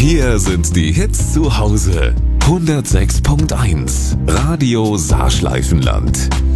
Hier sind die Hits zu Hause. 106.1 Radio Saarschleifenland.